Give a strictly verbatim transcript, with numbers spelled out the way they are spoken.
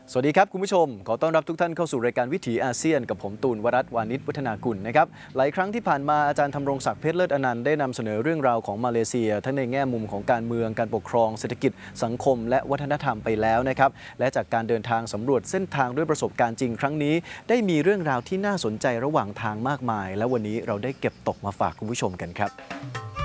สวัสดีครับคุณผู้ชมขอต้อนรับทุกท่านเข้าสู่รายการวิถีอาเซียนกับผมตูนวรัตน์วานิชวัฒนากุลนะครับหลายครั้งที่ผ่านมาอาจารย์ธำรงศักดิ์เพชรเลิศอนันต์ได้นำเสนอเรื่องราวของมาเลเซียทั้งในแง่มุมของการเมืองการปกครองเศรษฐกิจสังคมและวัฒนธรรมไปแล้วนะครับและจากการเดินทางสำรวจเส้นทางด้วยประสบการณ์จริงครั้งนี้ได้มีเรื่องราวที่น่าสนใจระหว่างทางมากมายและวันนี้เราได้เก็บตกมาฝากคุณผู้ชมกันครับ